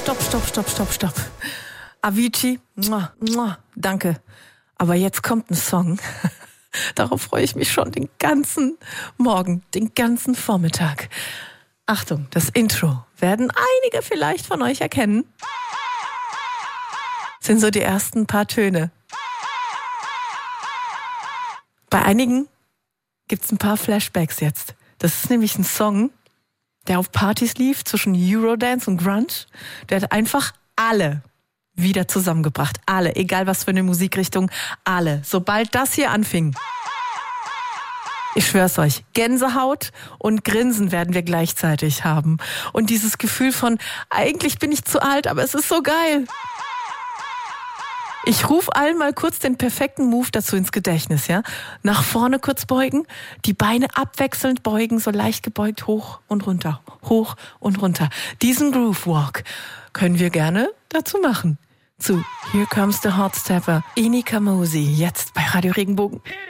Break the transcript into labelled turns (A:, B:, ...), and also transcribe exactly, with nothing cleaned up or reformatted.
A: stopp, stopp, stopp, stopp, stopp. Avicii, muah, muah, danke. Aber jetzt kommt ein Song. Darauf freue ich mich schon den ganzen Morgen, den ganzen Vormittag. Achtung, das Intro werden einige vielleicht von euch erkennen. Das sind so die ersten paar Töne. Bei einigen gibt es ein paar Flashbacks jetzt. Das ist nämlich ein Song, der auf Partys lief zwischen Eurodance und Grunge. Der hat einfach alle wieder zusammengebracht. Alle, egal was für eine Musikrichtung, alle. Sobald das hier anfing, ich schwör's euch, Gänsehaut und Grinsen werden wir gleichzeitig haben. Und dieses Gefühl von, eigentlich bin ich zu alt, aber es ist so geil. Ich rufe allen mal kurz den perfekten Move dazu ins Gedächtnis, ja? Nach vorne kurz beugen, die Beine abwechselnd beugen, so leicht gebeugt, hoch und runter, hoch und runter. Diesen Groove Walk können wir gerne dazu machen. Zu Here Comes the Hot Stepper, Ini Kamosi, jetzt bei Radio Regenbogen.